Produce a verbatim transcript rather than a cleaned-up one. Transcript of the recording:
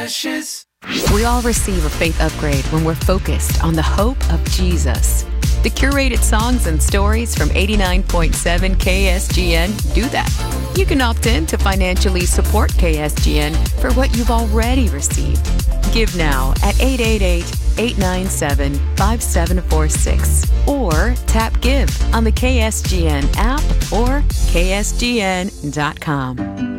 We all receive a faith upgrade when we're focused on the hope of Jesus. The curated songs and stories from eighty-nine point seven K S G N do that. You can opt in to financially support K S G N for what you've already received. Give now at eight eight eight, eight nine seven, five seven four six or tap Give on the K S G N app or K S G N dot com.